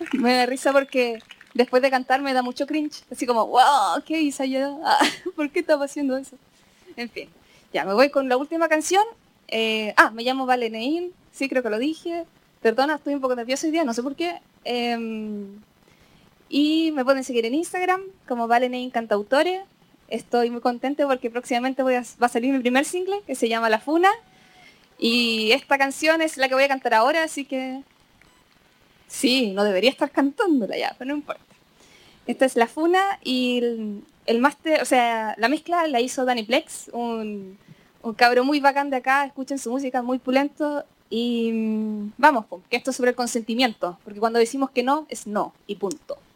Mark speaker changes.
Speaker 1: Me da risa porque después de cantar me da mucho cringe. Así como, wow, ¿qué hice yo? ¿Por qué estaba haciendo eso? En fin, ya me voy con la última canción. Me llamo Vale Nein, sí, creo que lo dije. Perdona, estoy un poco nerviosa hoy día, no sé por qué. Y me pueden seguir en Instagram como Vale Nein Cantautore. Estoy muy contenta porque próximamente va a salir mi primer single que se llama La Funa. Y esta canción es la que voy a cantar ahora, así que sí, no debería estar cantándola ya, pero no importa. Esta es La Funa y el máster, o sea, la mezcla la hizo Danny Plex, un cabro muy bacán de acá, escuchen su música, muy pulento. Y vamos, que esto es sobre el consentimiento, porque cuando decimos que no, es no, y punto.